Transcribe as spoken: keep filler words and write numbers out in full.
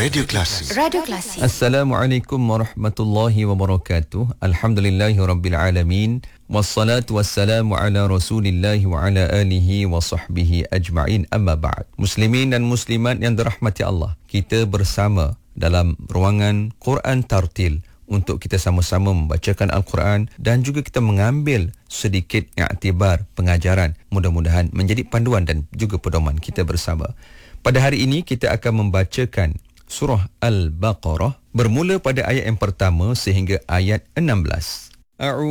Radio Klasik. Radio Klasik. Assalamualaikum warahmatullahi wabarakatuh. Alhamdulillahirabbil alamin. Wassalatu wassalamu ala Rasulillahi wa ala alihi wa sahbihi ajma'in. Amma ba'd. Muslimin dan muslimat yang dirahmati Allah, kita bersama dalam ruangan Quran Tartil untuk kita sama-sama membacakan Al-Quran dan juga kita mengambil sedikit iktibar pengajaran, mudah-mudahan menjadi panduan dan juga pedoman kita bersama. Pada hari ini kita akan membacakan surah Al-Baqarah bermula pada ayat yang pertama sehingga ayat enam belas. A'udzu